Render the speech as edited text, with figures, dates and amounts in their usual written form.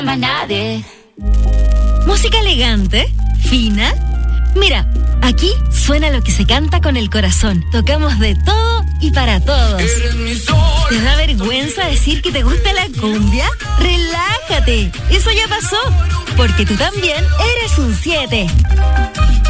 Más nadie. Música elegante, fina. Mira, aquí suena lo que se canta con el corazón. Tocamos de todo y para todos. ¿Te da vergüenza decir que te gusta la cumbia? Relájate, eso ya pasó, porque tú también eres un 7.